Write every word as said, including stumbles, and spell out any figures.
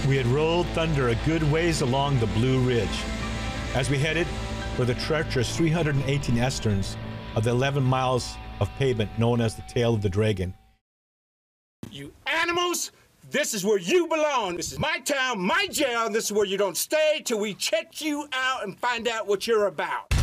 We had rolled thunder a good ways along the Blue Ridge as we headed for the treacherous three hundred eighteen esterns of the eleven miles of pavement known as the Tail of the Dragon. You animals, this is where you belong. This is my town, my jail, and this is where you don't stay till we check you out and find out what you're about.